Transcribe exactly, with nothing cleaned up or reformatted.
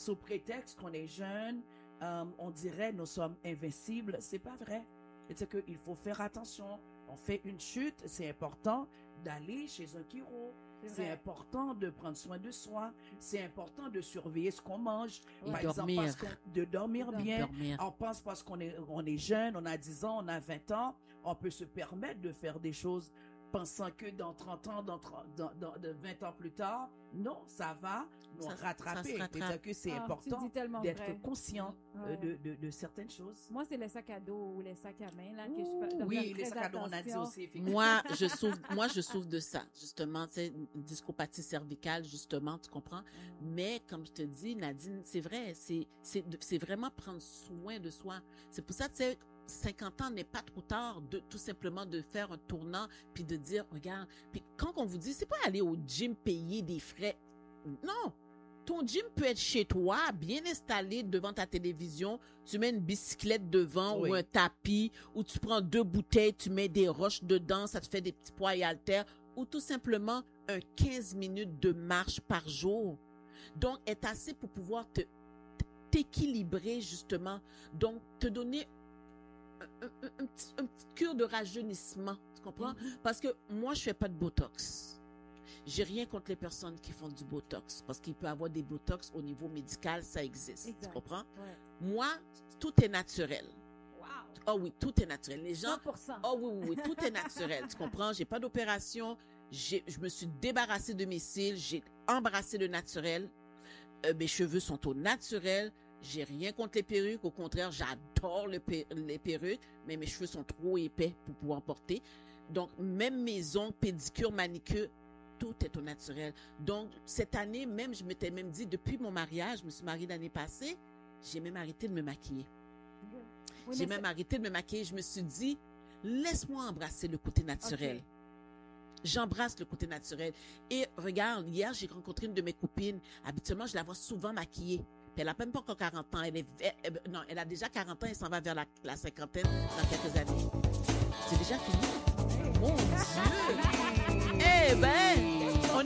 sous prétexte qu'on est jeune, euh, on dirait nous sommes invincibles. C'est pas vrai. C'est qu'il faut faire attention. On fait une chute, c'est important d'aller chez un chiro. C'est important de prendre soin de soi. C'est important de surveiller ce qu'on mange. Et Par dormir. exemple, parce qu'on- de dormir bien. Dormir. On pense parce qu'on est, on est jeune, on a dix ans, on a vingt ans, on peut se permettre de faire des choses pensant que dans trente ans, dans, trente dans, dans- de vingt ans plus tard, non, ça va nous Ça- ça rattraper. se rattrape. C'est-à-dire que c'est Ah, tu important dis tellement d'être vrai. conscient euh, Ouais. de, de, de certaines choses. Moi, c'est les sacs à dos ou les sacs à main là, que je peux. de Oui, faire les très sacs à dos, on a dit attention. aussi, effectivement. Moi, je souffre, moi, je souffre de ça, justement, tu sais, une discopathie cervicale, justement, tu comprends? Mais, comme je te dis, Nadine, c'est vrai, c'est, c'est, de- c'est vraiment prendre soin de soi. C'est pour ça, tu sais, cinquante ans n'est pas trop tard de, tout simplement de faire un tournant puis de dire, regarde, puis quand on vous dit, c'est pas aller au gym payer des frais. Non. Ton gym peut être chez toi, bien installé devant ta télévision. Tu mets une bicyclette devant Oui. ou un tapis, ou tu prends deux bouteilles, tu mets des roches dedans, ça te fait des petits poids et haltères, ou tout simplement un quinze minutes de marche par jour. Donc, est assez pour pouvoir te, t'équilibrer, justement. Donc, te donner un, un, un petit, un petit cure de rajeunissement. Tu comprends? Parce que moi, je fais pas de Botox. J'ai rien contre les personnes qui font du Botox, parce qu'il peut y avoir des Botox au niveau médical, ça existe. Exact. Tu comprends? Ouais. Moi, tout est naturel. Wow. Oh oui, tout est naturel. Les gens, cent pour cent. oh oui, oui, oui, tout est naturel. Tu comprends? J'ai pas d'opération. J'ai, je me suis débarrassée de mes cils. J'ai embrassé le naturel. Euh, mes cheveux sont au naturel. J'ai rien contre les perruques. Au contraire, j'adore le per- les perruques, mais mes cheveux sont trop épais pour pouvoir porter. Donc, même mes ongles, pédicure, manicure, tout est au naturel. Donc, cette année, même, je m'étais même dit, depuis mon mariage, je me suis mariée l'année passée, j'ai même arrêté de me maquiller. Oui, J'ai mais même arrêté de me maquiller. Je me suis dit, laisse-moi embrasser le côté naturel. Ok. J'embrasse le côté naturel. Et regarde, hier, j'ai rencontré une de mes copines. Habituellement, je la vois souvent maquillée. Puis elle n'a même pas encore quarante ans. Elle est, ve- euh, non, elle a déjà quarante ans et s'en va vers la, la cinquantaine dans quelques années. C'est déjà fini. Mon Dieu! Eh ben,